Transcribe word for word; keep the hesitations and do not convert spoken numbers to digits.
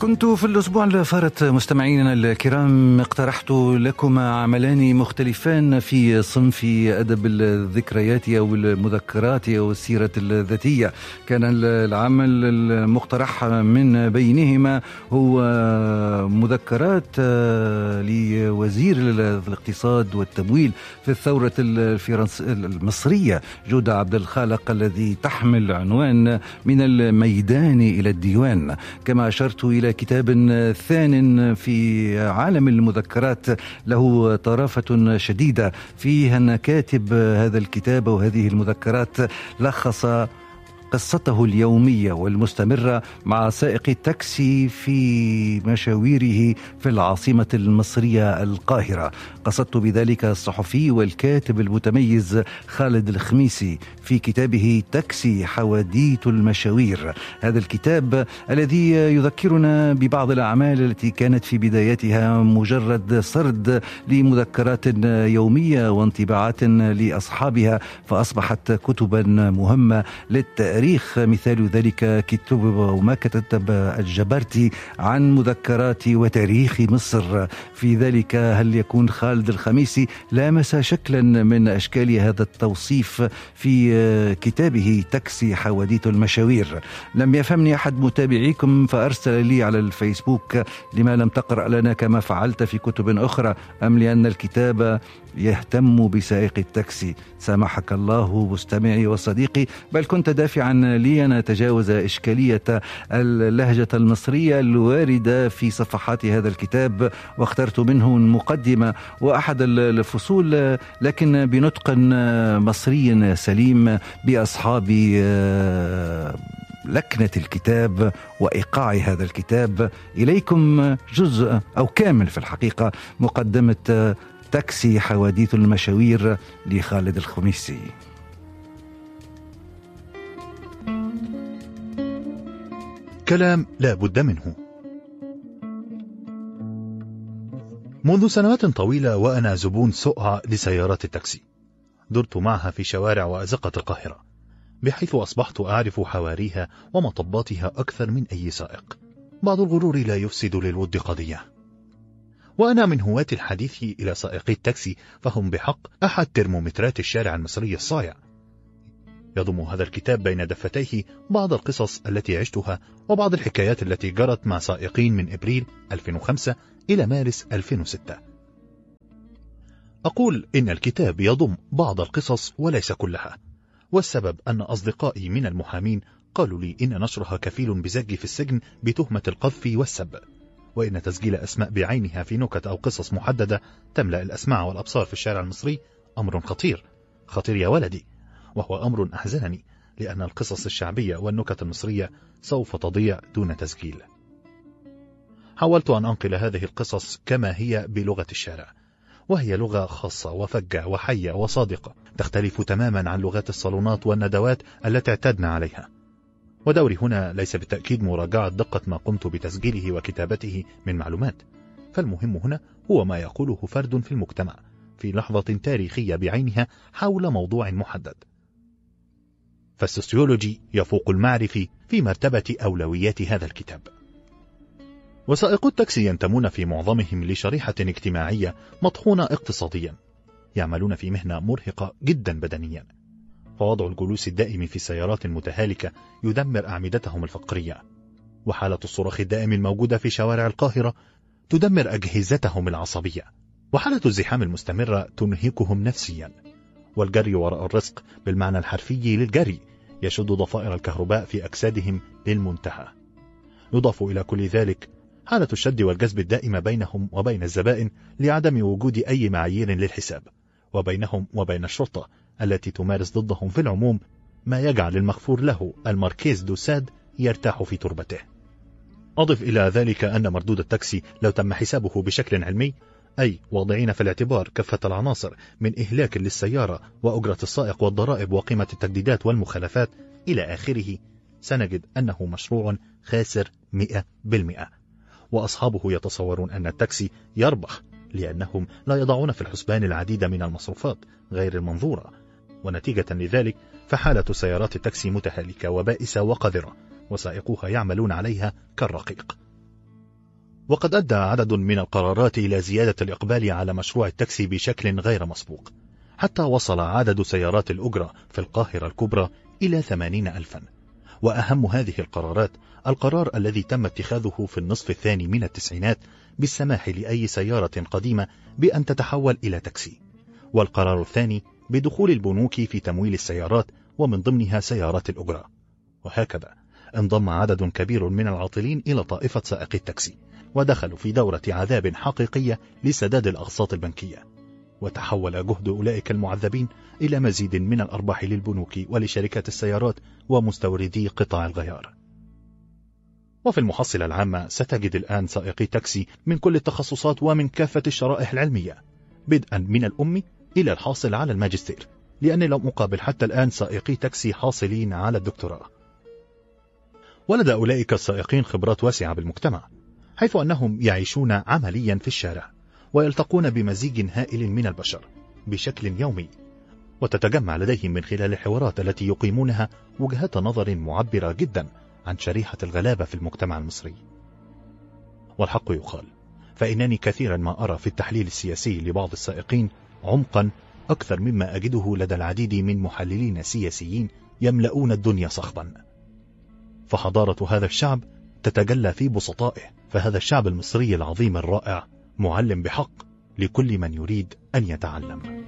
كنت في الأسبوع اللي فات مستمعينا الكرام اقترحت لكم عملان مختلفان في صنف أدب الذكريات أو المذكرات أو السيرة الذاتية. كان العمل المقترح من بينهما هو مذكرات لوزير الاقتصاد والتمويل في الثورة المصرية جودة عبد الخالق الذي تحمل عنوان من الميدان إلى الديوان. كما أشرت إلى كتاب ثان في عالم المذكرات له طرافة شديدة فيها أن كاتب هذا الكتاب وهذه المذكرات لخص قصته اليومية والمستمرة مع سائق التاكسي في مشاويره في العاصمة المصرية القاهرة. قصدت بذلك الصحفي والكاتب المتميز خالد الخميسي في كتابه تاكسي حواديت المشاوير. هذا الكتاب الذي يذكرنا ببعض الأعمال التي كانت في بدايتها مجرد سرد لمذكرات يومية وانطباعات لأصحابها فأصبحت كتبا مهمة للتأريخ. مثال ذلك كتب وما كتب الجبرتي عن مذكرات وتاريخ مصر. في ذلك هل يكون خالد الخميسي لامس شكلا من أشكال هذا التوصيف في كتابه تاكسي حواديت المشاوير. لم يفهمني أحد متابعيكم فأرسل لي على الفيسبوك لما لم تقرأ لنا كما فعلت في كتب أخرى، أم لأن الكتاب يهتم بسائق التاكسي؟ سامحك الله مستمعي وصديقي، بل كنت دافعا لي أن أتجاوز إشكالية اللهجة المصرية الواردة في صفحات هذا الكتاب، واخترت منه المقدمة وأحد الفصول لكن بنطق مصري سليم بأصحاب لكنة الكتاب وإيقاع هذا الكتاب. إليكم جزء أو كامل في الحقيقة مقدمة تاكسي حواديت المشاوير لخالد الخميسي. كلام لا بد منه. منذ سنوات طويلة وأنا زبون سؤع لسيارات التاكسي، درت معها في شوارع وأزقة القاهرة، بحيث أصبحت أعرف حواريها ومطباتها أكثر من أي سائق. بعض الغرور لا يفسد للود قضية، وأنا من هواة الحديث إلى سائقي التاكسي، فهم بحق أحد ترمومترات الشارع المصري الصايع. يضم هذا الكتاب بين دفتيه بعض القصص التي عشتها وبعض الحكايات التي جرت مع سائقين من إبريل ألفين وخمسة إلى مارس ألفين وستة. أقول إن الكتاب يضم بعض القصص وليس كلها، والسبب أن أصدقائي من المحامين قالوا لي إن نشرها كفيل بزجي في السجن بتهمة القذف والسب، وإن تسجيل أسماء بعينها في نكت أو قصص محددة تملأ الأسماع والأبصار في الشارع المصري أمر خطير خطير يا ولدي، وهو أمر أحزنني، لأن القصص الشعبية والنكت المصرية سوف تضيع دون تسجيل. حاولت أن أنقل هذه القصص كما هي بلغة الشارع، وهي لغة خاصة وفجة وحية وصادقة، تختلف تماما عن لغات الصالونات والندوات التي اعتدنا عليها. ودوري هنا ليس بالتأكيد مراجعة دقة ما قمت بتسجيله وكتابته من معلومات، فالمهم هنا هو ما يقوله فرد في المجتمع في لحظة تاريخية بعينها حول موضوع محدد. فالسوسيولوجي يفوق المعرفي في مرتبة أولويات هذا الكتاب. وسائقو التاكسي ينتمون في معظمهم لشريحة اجتماعية مطحونة اقتصاديا، يعملون في مهنة مرهقة جدا بدنيا، فوضع الجلوس الدائم في السيارات المتهالكة يدمر أعمدتهم الفقرية، وحالة الصراخ الدائم الموجودة في شوارع القاهرة تدمر أجهزتهم العصبية، وحالة الزحام المستمرة تنهكهم نفسيا، والجري وراء الرزق بالمعنى الحرفي للجري يشد ضفائر الكهرباء في أجسادهم للمنتهى. يضاف إلى كل ذلك حالة الشد والجذب الدائمة بينهم وبين الزبائن لعدم وجود أي معايير للحساب، وبينهم وبين الشرطة التي تمارس ضدهم في العموم ما يجعل المغفور له الماركيز دو ساد يرتاح في تربته. أضف إلى ذلك أن مردود التاكسي لو تم حسابه بشكل علمي، أي واضعين في الاعتبار كافة العناصر من إهلاك للسيارة وأجرة السائق والضرائب وقيمة التجديدات والمخالفات إلى آخره، سنجد أنه مشروع خاسر مئة بالمئة. وأصحابه يتصورون أن التاكسي يربح لأنهم لا يضعون في الحسبان العديد من المصروفات غير المنظورة، ونتيجة لذلك فحالة سيارات التاكسي متهالكة وبائسة وقذرة، وسائقوها يعملون عليها كالرقيق. وقد أدى عدد من القرارات إلى زيادة الإقبال على مشروع التاكسي بشكل غير مسبوق، حتى وصل عدد سيارات الأجرة في القاهرة الكبرى إلى ثمانين ألفا. وأهم هذه القرارات القرار الذي تم اتخاذه في النصف الثاني من التسعينات بالسماح لأي سيارة قديمة بأن تتحول إلى تاكسي، والقرار الثاني بدخول البنوك في تمويل السيارات ومن ضمنها سيارات الأجرة. وهكذا انضم عدد كبير من العاطلين إلى طائفة سائقي التاكسي، ودخلوا في دورة عذاب حقيقية لسداد الأقساط البنكية، وتحول جهد أولئك المعذبين إلى مزيد من الأرباح للبنوك ولشركات السيارات ومستوردي قطع الغيار. وفي المحصلة العامة ستجد الآن سائقي تاكسي من كل التخصصات ومن كافة الشرائح العلمية، بدءا من الأم إلى الحاصل على الماجستير، لأني لم أقابل حتى الآن سائقي تاكسي حاصلين على الدكتوراه. ولدى أولئك السائقين خبرات واسعة بالمجتمع، حيث أنهم يعيشون عمليا في الشارع ويلتقون بمزيج هائل من البشر بشكل يومي، وتتجمع لديهم من خلال الحوارات التي يقيمونها وجهات نظر معبرة جدا عن شريحة الغلابة في المجتمع المصري. والحق يقال، فإنني كثيرا ما أرى في التحليل السياسي لبعض السائقين عمقا أكثر مما أجده لدى العديد من محللين سياسيين يملؤون الدنيا صخبا. فحضارة هذا الشعب تتجلى في بسطائه، فهذا الشعب المصري العظيم الرائع معلم بحق لكل من يريد أن يتعلم.